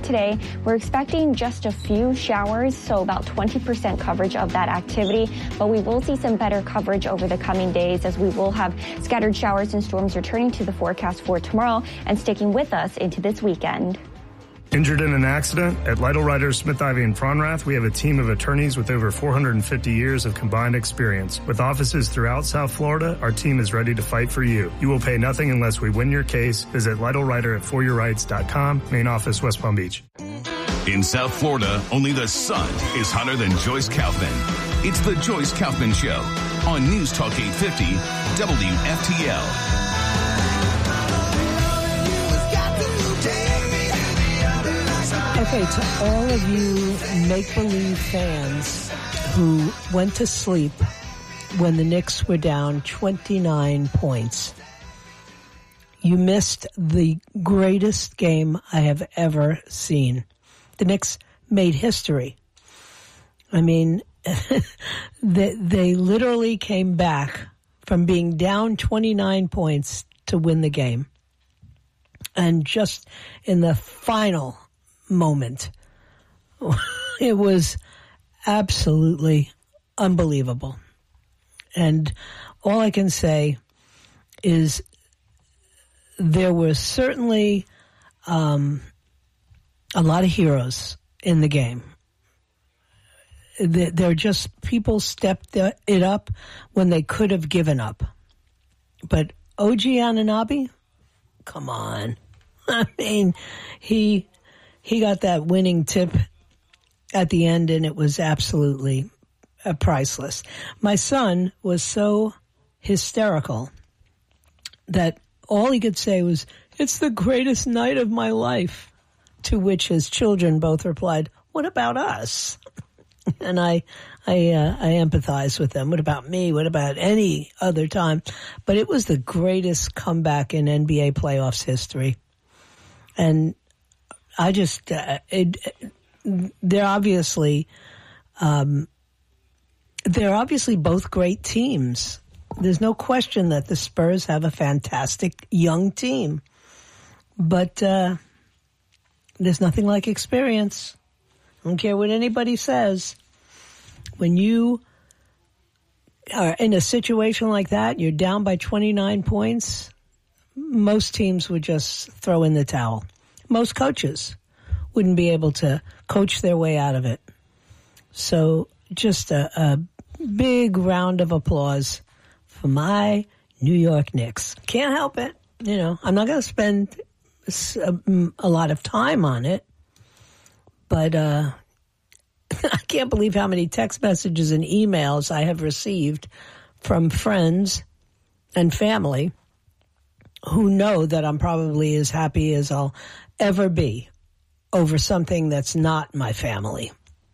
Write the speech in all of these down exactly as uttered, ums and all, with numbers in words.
today. We're expecting just a few showers, so about twenty percent coverage of that activity, but we will see some better coverage over the coming days as we will have scattered showers and storms returning to the forecast for tomorrow and sticking with us into this weekend. Injured in an accident? At Lytle Ryder, Smith Ivy and Fronrath, we have a team of attorneys with over four hundred fifty years of combined experience. With offices throughout South Florida, our team is ready to fight for you. You will pay nothing unless we win your case. Visit Lytle Ryder at for your rights dot com, main office, West Palm Beach. In South Florida, only the sun is hotter than Joyce Kaufman. It's the Joyce Kaufman Show on News Talk eight fifty W F T L. Okay, to all of you make-believe fans who went to sleep when the Knicks were down twenty-nine points, you missed the greatest game I have ever seen. The Knicks made history. I mean, they, they literally came back from being down twenty-nine points to win the game. And just in the final moment, it was absolutely unbelievable. And all I can say is there were certainly um, a lot of heroes in the game. They're just people stepped it up when they could have given up. But O G Anunoby, come on. I mean, he he got that winning tip at the end, and it was absolutely uh, priceless. My son was so hysterical that all he could say was, "It's the greatest night of my life," to which his children both replied, "What about us?" And I I, uh, I empathize with them. What about me? What about any other time? But it was the greatest comeback in N B A playoffs history. And I just, uh, it, they're obviously, um, they're obviously both great teams. There's no question that the Spurs have a fantastic young team. But uh, there's nothing like experience. I don't care what anybody says. When you are in a situation like that, you're down by twenty-nine points, most teams would just throw in the towel. Most coaches wouldn't be able to coach their way out of it. So just a, a big round of applause for my New York Knicks. Can't help it. You know, I'm not going to spend a, a lot of time on it, but uh, I can't believe how many text messages and emails I have received from friends and family who know that I'm probably as happy as I'll ever be over something that's not my family.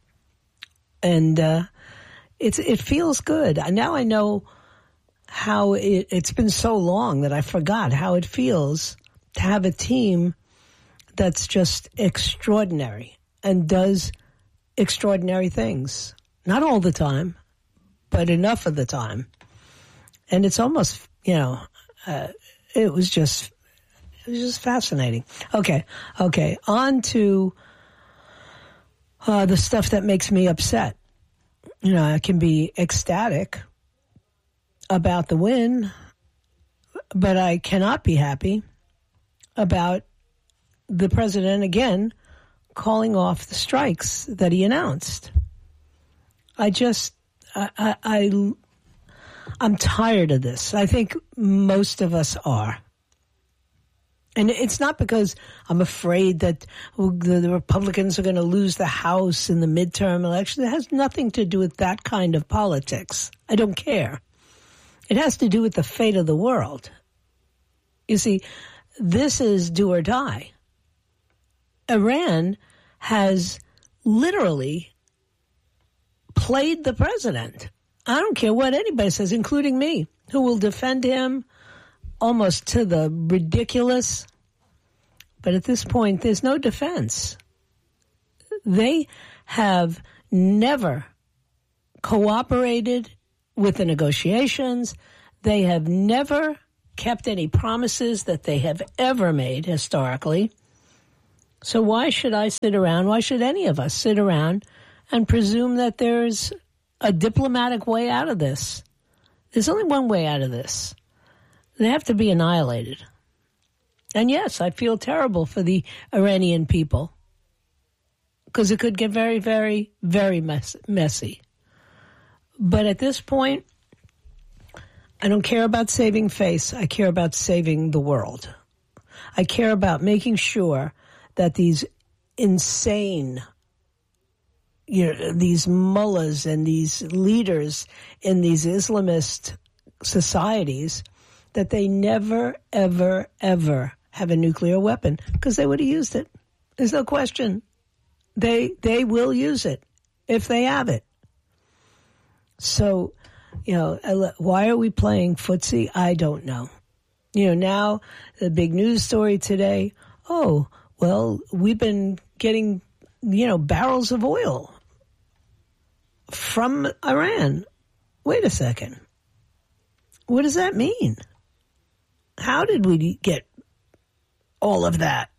And uh, it's it feels good. Now I know how it, it's been so long that I forgot how it feels to have a team that's just extraordinary and does extraordinary things. Not all the time, but enough of the time. And it's almost, you know, uh, it was just, it was just fascinating. Okay, okay, on to uh, the stuff that makes me upset. You know, I can be ecstatic about the win, but I cannot be happy about the president again calling off the strikes that he announced. I just, I, I, I, I'm tired of this. I think most of us are. And it's not because I'm afraid that the, the Republicans are going to lose the House in the midterm election. It has nothing to do with that kind of politics. I don't care. It has to do with the fate of the world. You see, this is do or die. Iran has literally played the president. I don't care what anybody says, including me, who will defend him almost to the ridiculous. But at this point, there's no defense. They have never cooperated with the negotiations. They have never kept any promises that they have ever made historically. So why should I sit around, why should any of us sit around and presume that there's a diplomatic way out of this? There's only one way out of this. They have to be annihilated. And yes, I feel terrible for the Iranian people because it could get very, very, very mess- messy. But at this point, I don't care about saving face. I care about saving the world. I care about making sure that these insane, you know, these mullahs and these leaders in these Islamist societies, that they never, ever, ever have a nuclear weapon, because they would have used it. There's no question. They they will use it if they have it. So, you know, why are we playing footsie? I don't know. You know, now the big news story today, oh, well, we've been getting, you know, barrels of oil from Iran. Wait a second. What does that mean? How did we get all of that?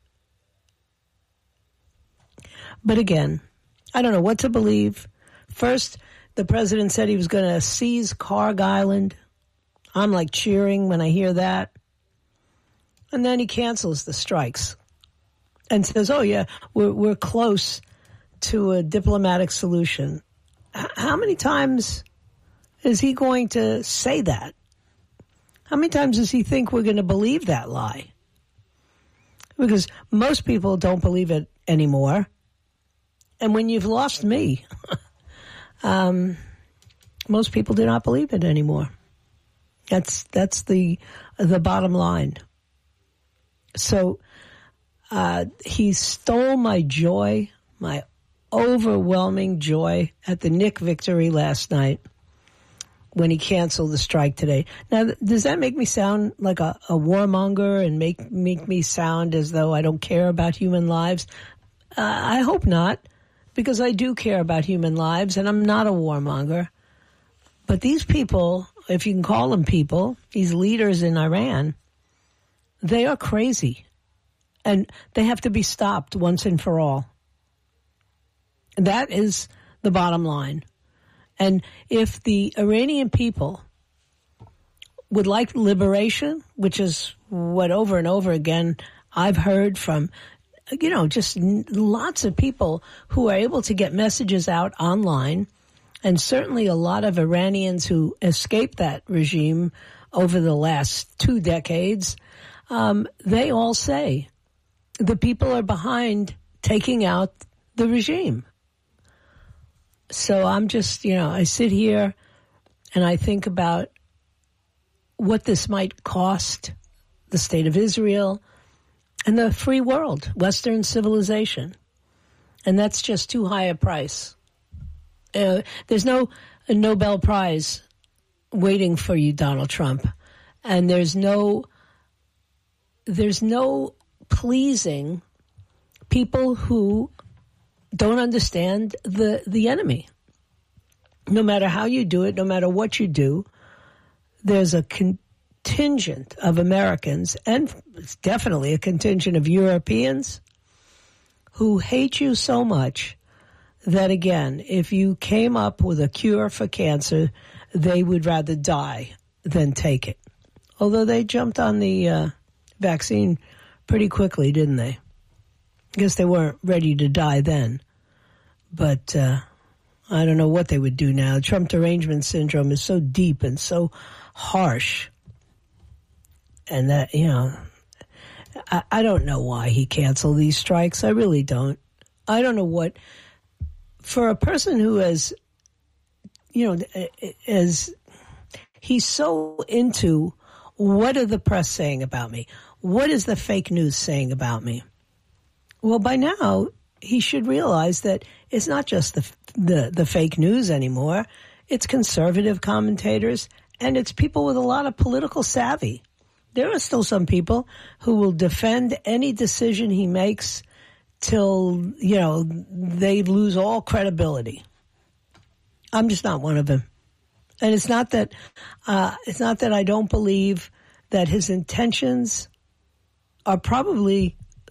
But again, I don't know what to believe. First, the president said he was going to seize Karg Island. I'm like cheering when I hear that. And then he cancels the strikes and says, oh, yeah, we're, we're close to a diplomatic solution. H- how many times is he going to say that? How many times does he think we're going to believe that lie? Because most people don't believe it anymore. And when you've lost me, um, most people do not believe it anymore. That's that's the the bottom line. So uh, he stole my joy, my overwhelming joy at the Nick victory last night when he canceled the strike today. Now, does that make me sound like a, a warmonger and make make me sound as though I don't care about human lives? Uh, I hope not, because I do care about human lives, and I'm not a warmonger. But these people, if you can call them people, these leaders in Iran, they are crazy. And they have to be stopped once and for all. That is the bottom line. And if the Iranian people would like liberation, which is what over and over again I've heard from, you know, just lots of people who are able to get messages out online, and certainly a lot of Iranians who escaped that regime over the last two decades, um, they all say the people are behind taking out the regime. So I'm just, you know, I sit here and I think about what this might cost the state of Israel and the free world, Western civilization. And that's just too high a price. Uh, there's no a Nobel Prize waiting for you, Donald Trump. And there's no, there's no pleasing people who don't understand the, the enemy. No matter how you do it, no matter what you do, there's a contingent of Americans, and definitely a contingent of Europeans, who hate you so much that, again, if you came up with a cure for cancer, they would rather die than take it. Although they jumped on the uh, vaccine pretty quickly, didn't they? I guess they weren't ready to die then. But uh, I don't know what they would do now. Trump derangement syndrome is so deep and so harsh. And that, you know, I, I don't know why he canceled these strikes. I really don't. I don't know what, for a person who has, you know, as he's so into what are the press saying about me? What is the fake news saying about me? Well, by now, he should realize that it's not just the, the, the fake news anymore. It's conservative commentators, and it's people with a lot of political savvy. There are still some people who will defend any decision he makes till, you know, they lose all credibility. I'm just not one of them. And it's not that, uh, it's not that I don't believe that his intentions are probably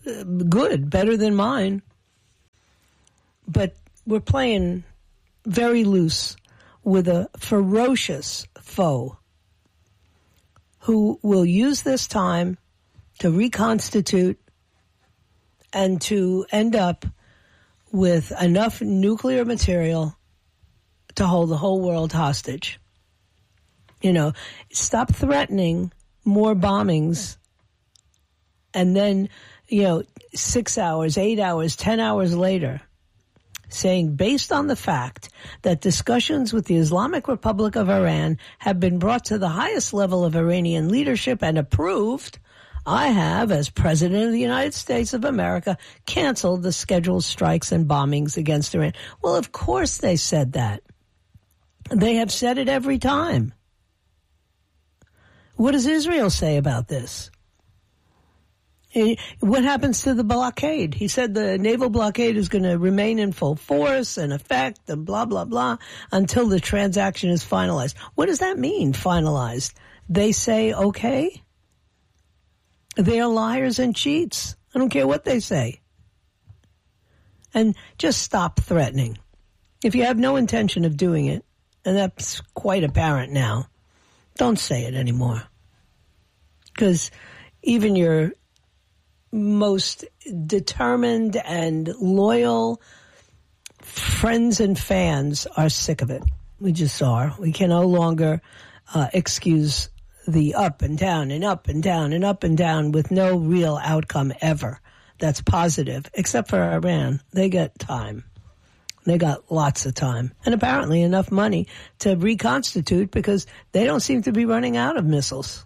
good, better than mine. But we're playing very loose with a ferocious foe who will use this time to reconstitute and to end up with enough nuclear material to hold the whole world hostage. You know, stop threatening more bombings and then, you know, six hours, eight hours, ten hours later, saying based on the fact that discussions with the Islamic Republic of Iran have been brought to the highest level of Iranian leadership and approved, I have, as President of the United States of America, canceled the scheduled strikes and bombings against Iran. Well, of course they said that. They have said it every time. What does Israel say about this? What happens to the blockade? He said the naval blockade is going to remain in full force and effect and blah, blah, blah until the transaction is finalized. What does that mean, finalized? They say, okay. They are liars and cheats. I don't care what they say. And just stop threatening. If you have no intention of doing it, and that's quite apparent now, don't say it anymore. Because even your most determined and loyal friends and fans are sick of it. We just are. We can no longer uh, excuse the up and down and up and down and up and down with no real outcome ever that's positive, except for Iran. They got time. They got lots of time and apparently enough money to reconstitute because they don't seem to be running out of missiles.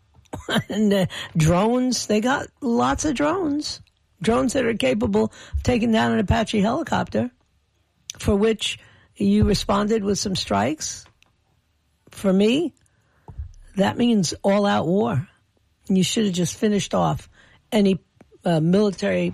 And uh, drones, they got lots of drones. Drones that are capable of taking down an Apache helicopter, for which you responded with some strikes. For me, that means all-out war. And you should have just finished off any uh, military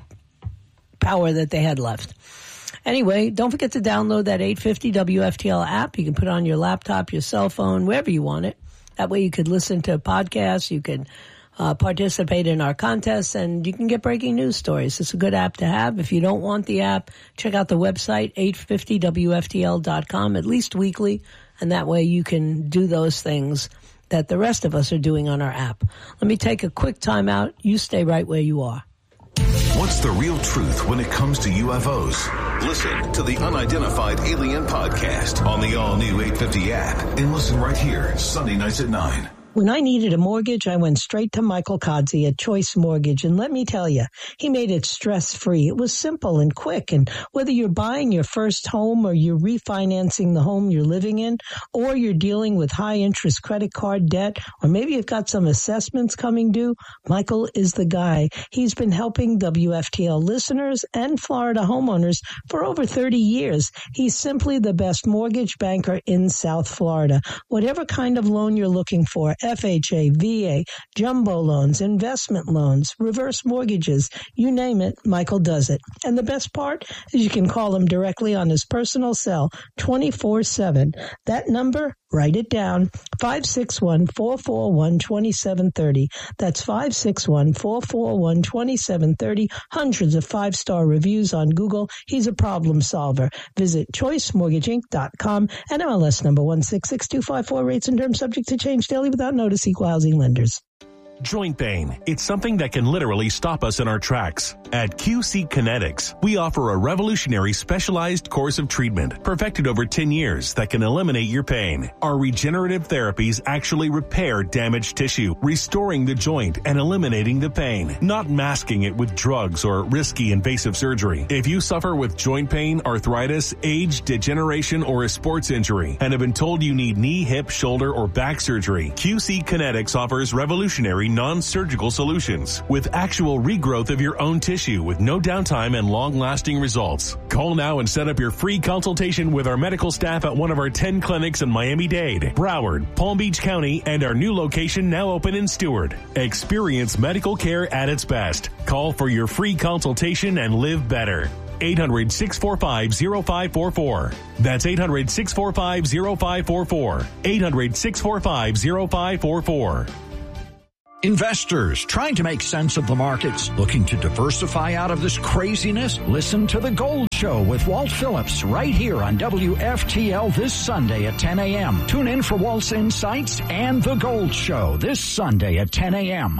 power that they had left. Anyway, don't forget to download that eight fifty W F T L app. You can put it on your laptop, your cell phone, wherever you want it. That way you could listen to podcasts, you can uh, participate in our contests, and you can get breaking news stories. It's a good app to have. If you don't want the app, check out the website, eight fifty W F T L dot com, at least weekly, and that way you can do those things that the rest of us are doing on our app. Let me take a quick time out. You stay right where you are. What's the real truth when it comes to U F Os? Listen to the Unidentified Alien Podcast on the all-new eight fifty app and listen right here, Sunday nights at nine. When I needed a mortgage, I went straight to Michael Kodzie at Choice Mortgage, and let me tell you, he made it stress-free. It was simple and quick, and whether you're buying your first home or you're refinancing the home you're living in, or you're dealing with high-interest credit card debt, or maybe you've got some assessments coming due, Michael is the guy. He's been helping W F T L listeners and Florida homeowners for over thirty years. He's simply the best mortgage banker in South Florida. Whatever kind of loan you're looking for, F H A, V A, jumbo loans, investment loans, reverse mortgages, you name it, Michael does it. And the best part is you can call him directly on his personal cell twenty-four seven. That number, write it down, five six one, four four one, two seven three zero. That's five six one, four four one, two seven three zero. Hundreds of five-star reviews on Google. He's a problem solver. Visit choice mortgage inc dot com and M L S number one six six two five four. Rates and terms subject to change daily without notice. Equal housing lenders. Joint pain. It's something that can literally stop us in our tracks. At Q C Kinetics, we offer a revolutionary specialized course of treatment perfected over ten years that can eliminate your pain. Our regenerative therapies actually repair damaged tissue, restoring the joint and eliminating the pain, not masking it with drugs or risky invasive surgery. If you suffer with joint pain, arthritis, age, degeneration, or a sports injury and have been told you need knee, hip, shoulder, or back surgery, Q C Kinetics offers revolutionary non-surgical solutions with actual regrowth of your own tissue with no downtime and long-lasting results. Call now and set up your free consultation with our medical staff at one of our ten clinics in Miami-Dade, Broward, Palm Beach County, and our new location now open in Stewart. Experience medical care at its best. Call for your free consultation and live better. eight hundred, six four five, zero five four four. That's eight hundred, six four five, zero five four four. eight hundred, six four five, zero five four four. Investors trying to make sense of the markets, looking to diversify out of this craziness? Listen to The Gold Show with Walt Phillips right here on W F T L this Sunday at ten a.m. Tune in for Walt's insights and The Gold Show this Sunday at ten a.m.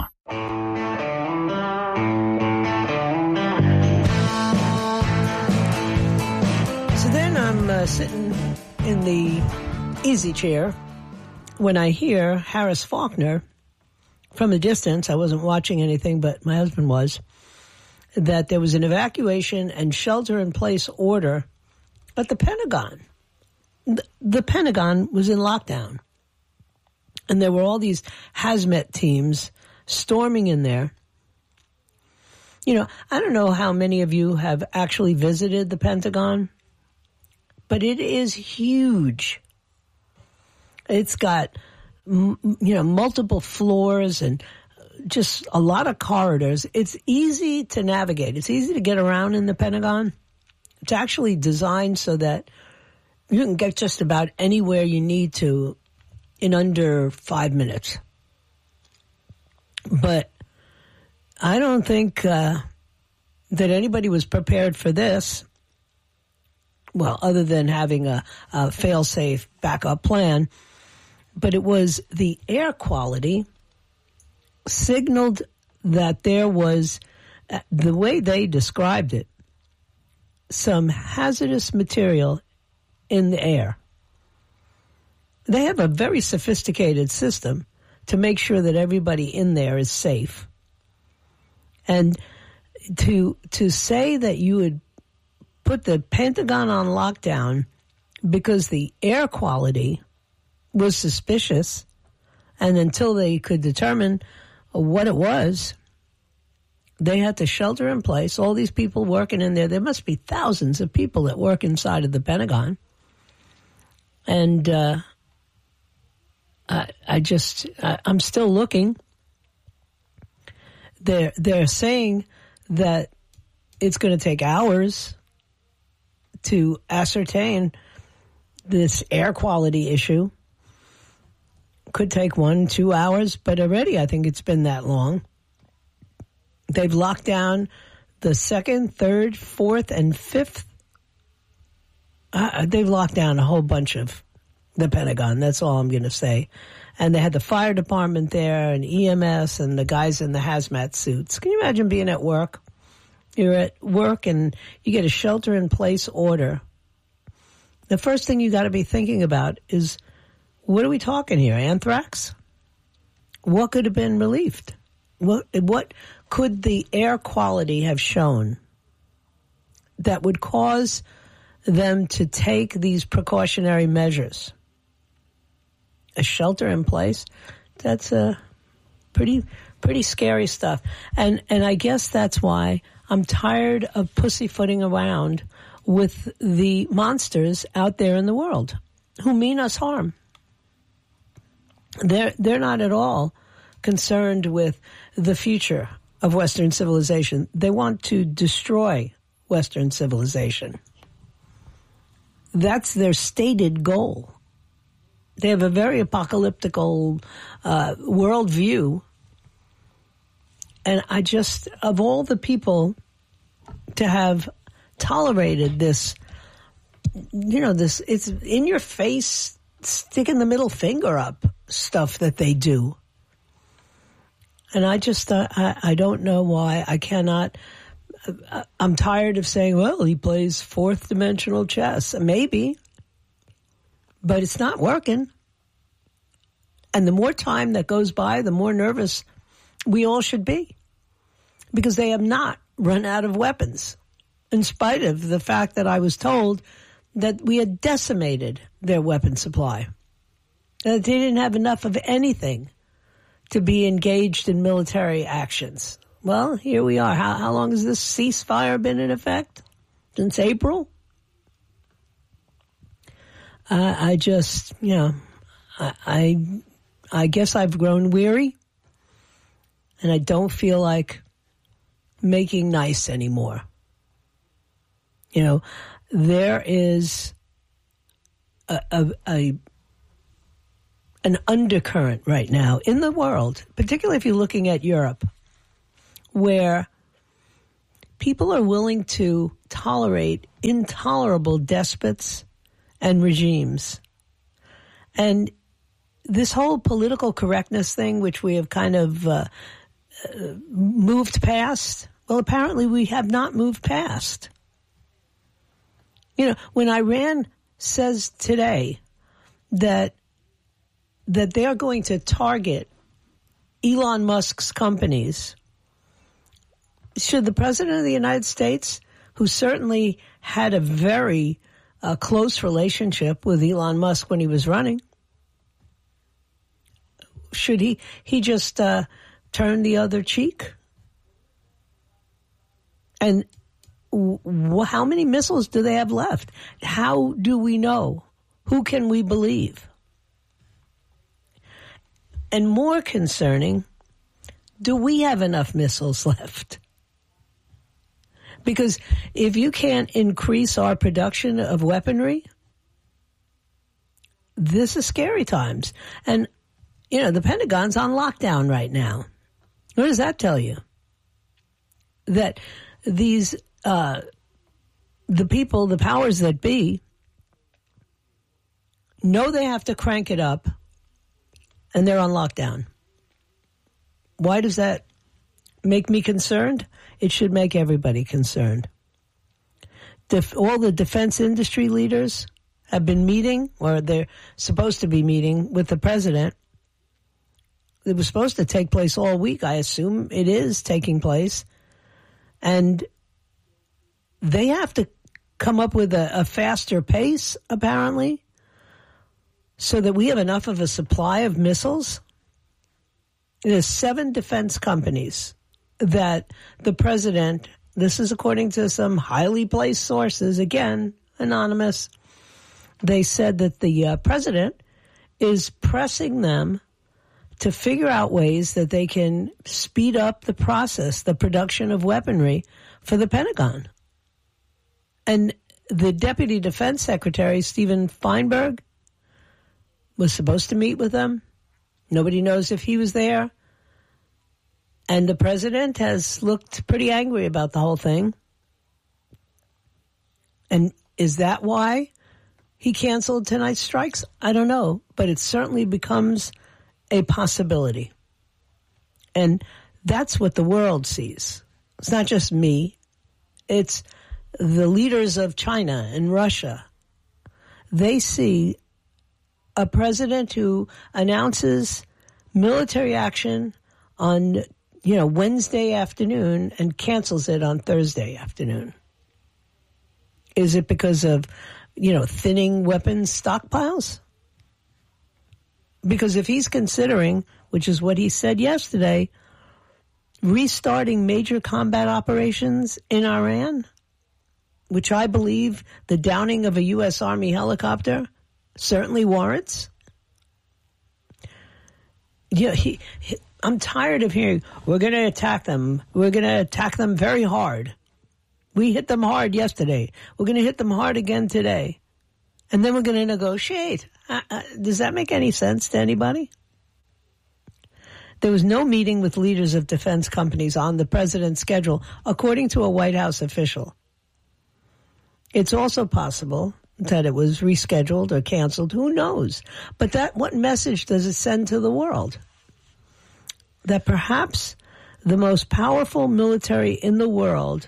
So then I'm uh, sitting in the easy chair when I hear Harris Faulkner from a distance. I wasn't watching anything, but my husband was, that there was an evacuation and shelter-in-place order at the Pentagon. The, the Pentagon was in lockdown, and there were all these hazmat teams storming in there. You know, I don't know how many of you have actually visited the Pentagon, but it is huge. It's got, you know, multiple floors and just a lot of corridors. It's easy to navigate. It's easy to get around in the Pentagon. It's actually designed so that you can get just about anywhere you need to in under five minutes. But I don't think uh, that anybody was prepared for this. Well, other than having a, a fail-safe backup plan. But it was the air quality signaled that there was, the way they described it, some hazardous material in the air. They have a very sophisticated system to make sure that everybody in there is safe. And to to say that you would put the Pentagon on lockdown because the air quality was suspicious, and until they could determine what it was, they had to shelter in place. All these people working in there, there must be thousands of people that work inside of the Pentagon. And uh, I, I just, I, I'm still looking. They're, they're saying that it's going to take hours to ascertain this air quality issue. Could take one, two hours, but already I think it's been that long. They've locked down the second, third, fourth, and fifth. Uh, they've locked down a whole bunch of the Pentagon. That's all I'm going to say. And they had the fire department there and E M S and the guys in the hazmat suits. Can you imagine being at work? You're at work and you get a shelter-in-place order. The first thing you got to be thinking about is, what are we talking here? Anthrax? What could have been relieved? What, what could the air quality have shown that would cause them to take these precautionary measures? A shelter in place? That's a pretty, pretty scary stuff. And, and I guess that's why I'm tired of pussyfooting around with the monsters out there in the world who mean us harm. They're, they're not at all concerned with the future of Western civilization. They want to destroy Western civilization. That's their stated goal. They have a very apocalyptical uh, worldview. And I just, of all the people to have tolerated this, you know, this, it's in your face, sticking the middle finger up stuff that they do. And I just, uh, I, I don't know why I cannot, uh, I'm tired of saying, well, he plays fourth dimensional chess. Maybe, but it's not working. And the more time that goes by, the more nervous we all should be, because they have not run out of weapons, in spite of the fact that I was told that we had decimated their weapon supply. That they didn't have enough of anything to be engaged in military actions. Well, here we are. How, how long has this ceasefire been in effect? Since April? Uh, I just, you know, I, I, I guess I've grown weary, and I don't feel like making nice anymore. You know, there is a, a, a an undercurrent right now in the world, particularly if you're looking at Europe, where people are willing to tolerate intolerable despots and regimes. And this whole political correctness thing, which we have kind of uh, uh, moved past, well, apparently we have not moved past. You know, when Iran says today that that they're going to target Elon Musk's companies, should the President of the United States, who certainly had a very uh, close relationship with Elon Musk when he was running, should he, he just uh, turn the other cheek? And w- how many missiles do they have left? How do we know? Who can we believe? And more concerning, do we have enough missiles left? Because if you can't increase our production of weaponry, this is scary times. And, you know, the Pentagon's on lockdown right now. What does that tell you? That these, uh, the people, the powers that be, know they have to crank it up, and they're on lockdown. Why does that make me concerned? It should make everybody concerned. Def- all the defense industry leaders have been meeting, or they're supposed to be meeting, with the president. It was supposed to take place all week. I assume it is taking place. And they have to come up with a, a faster pace, apparently, so that we have enough of a supply of missiles. There's seven defense companies that the president, this is according to some highly placed sources, again, anonymous, they said that the uh, president is pressing them to figure out ways that they can speed up the process, the production of weaponry for the Pentagon. And the Deputy Defense Secretary, Stephen Feinberg, was supposed to meet with them. Nobody knows if he was there. And the president has looked pretty angry about the whole thing. And is that why he canceled tonight's strikes? I don't know, but it certainly becomes a possibility. And that's what the world sees. It's not just me. It's the leaders of China and Russia. They see a president who announces military action on, you know, Wednesday afternoon and cancels it on Thursday afternoon. Is it because of, you know, thinning weapons stockpiles? Because if he's considering, which is what he said yesterday, restarting major combat operations in Iran, which I believe the downing of a U S Army helicopter certainly warrants. Yeah, he, he, I'm tired of hearing, we're going to attack them. We're going to attack them very hard. We hit them hard yesterday. We're going to hit them hard again today. And then we're going to negotiate. Uh, uh, does that make any sense to anybody? There was no meeting with leaders of defense companies on the president's schedule, according to a White House official. It's also possible that it was rescheduled or canceled. Who knows? But that, what message does it send to the world? That perhaps the most powerful military in the world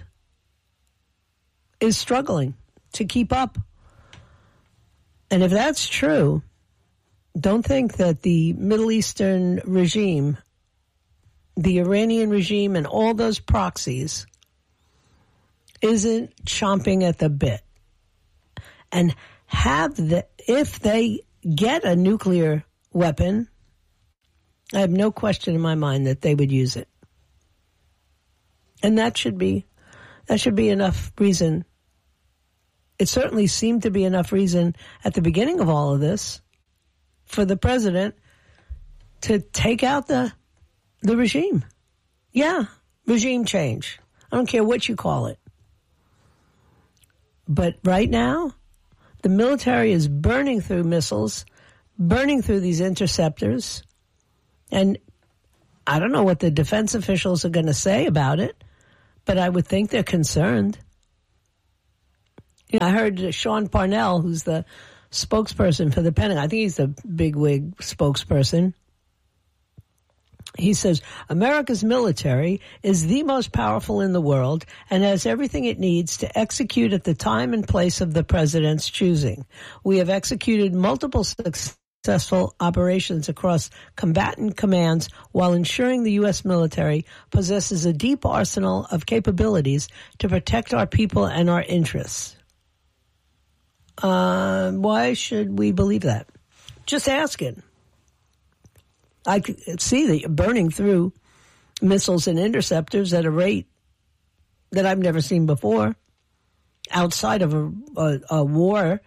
is struggling to keep up. And if that's true, don't think that the Middle Eastern regime, the Iranian regime, and all those proxies isn't chomping at the bit. And have the, if they get a nuclear weapon, I have no question in my mind that they would use it. And that should be, that should be enough reason. It certainly seemed to be enough reason at the beginning of all of this for the president to take out the, the regime. Yeah, regime change. I don't care what you call it. But right now, the military is burning through missiles, burning through these interceptors. And I don't know what the defense officials are going to say about it, but I would think they're concerned. You know, I heard Sean Parnell, who's the spokesperson for the Pentagon. I think he's the bigwig spokesperson. He says, America's military is the most powerful in the world and has everything it needs to execute at the time and place of the president's choosing. We have executed multiple successful operations across combatant commands while ensuring the U S military possesses a deep arsenal of capabilities to protect our people and our interests. Uh, why should we believe that? Just asking. I could see that you're burning through missiles and interceptors at a rate that I've never seen before outside of a, a, a war.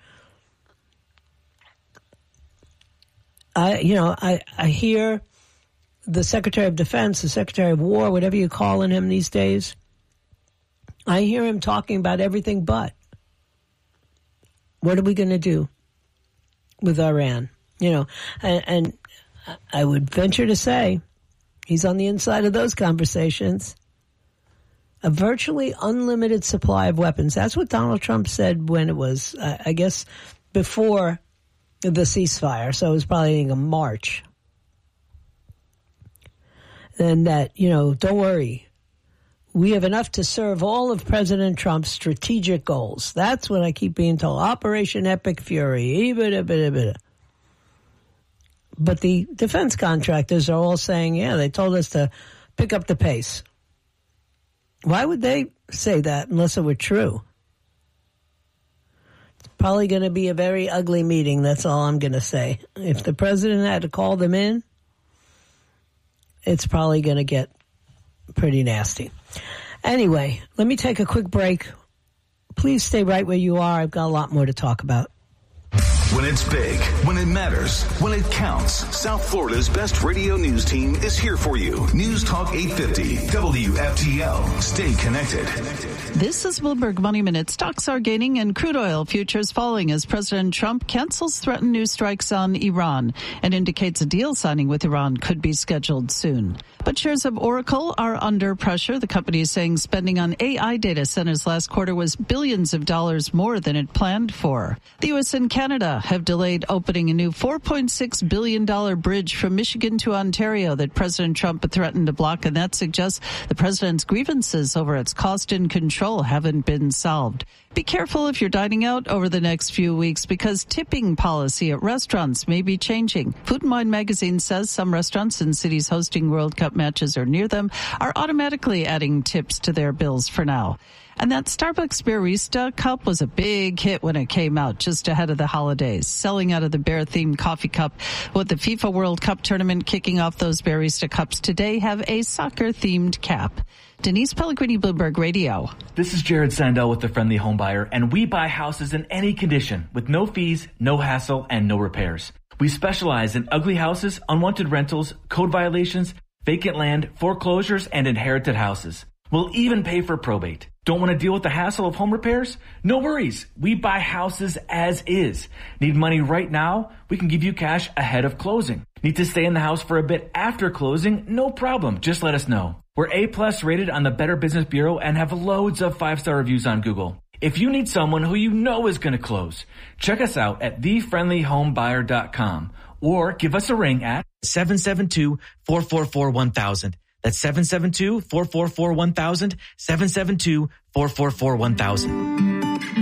I, you know, I, I hear the Secretary of Defense, the Secretary of War, whatever you're calling him these days, I hear him talking about everything but. What are we going to do with Iran? You know, and, and I would venture to say he's on the inside of those conversations. A virtually unlimited supply of weapons. That's what Donald Trump said when it was, uh, I guess, before the ceasefire. So it was probably in March. And that, you know, don't worry. We have enough to serve all of President Trump's strategic goals. That's what I keep being told. Operation Epic Fury. But the defense contractors are all saying, yeah, they told us to pick up the pace. Why would they say that unless it were true? It's probably going to be a very ugly meeting. That's all I'm going to say. If the president had to call them in, it's probably going to get pretty nasty. Anyway, let me take a quick break. Please stay right where you are. I've got a lot more to talk about. When it's big, when it matters, when it counts, South Florida's best radio news team is here for you. News Talk eight fifty, W F T L. Stay connected. This is Bloomberg Money Minute. Stocks are gaining and crude oil futures falling as President Trump cancels threatened new strikes on Iran and indicates a deal signing with Iran could be scheduled soon. But shares of Oracle are under pressure. The company is saying spending on A I data centers last quarter was billions of dollars more than it planned for. The U S and Canada have delayed opening a new four point six billion dollars bridge from Michigan to Ontario that President Trump threatened to block, and that suggests the president's grievances over its cost and control haven't been solved. Be careful if you're dining out over the next few weeks because tipping policy at restaurants may be changing. Food and Wine magazine says some restaurants in cities hosting World Cup matches or near them are automatically adding tips to their bills for now. And that Starbucks Barista Cup was a big hit when it came out just ahead of the holidays, selling out of the bear-themed coffee cup. With the FIFA World Cup tournament kicking off, those Barista Cups today have a soccer-themed cap. Denise Pellegrini, Bloomberg Radio. This is Jared Sandell with The Friendly Home Buyer, and we buy houses in any condition with no fees, no hassle, and no repairs. We specialize in ugly houses, unwanted rentals, code violations, vacant land, foreclosures, and inherited houses. We'll even pay for probate. Don't want to deal with the hassle of home repairs? No worries. We buy houses as is. Need money right now? We can give you cash ahead of closing. Need to stay in the house for a bit after closing? No problem. Just let us know. We're A-plus rated on the Better Business Bureau and have loads of five-star reviews on Google. If you need someone who you know is going to close, check us out at the friendly home buyer dot com or give us a ring at seven seven two, four four four, one thousand. That's seven seven two, four four four, one thousand, seven seven two, four four four, one thousand.